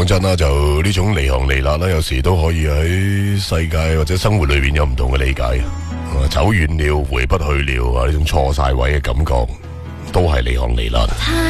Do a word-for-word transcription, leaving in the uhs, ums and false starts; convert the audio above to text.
講真啦，就呢種離行離辣啦，有時都可以喺世界或者生活裏邊有唔同嘅理解。啊，走遠了，回不去了啊！呢種錯晒位嘅感覺，都係離行離辣。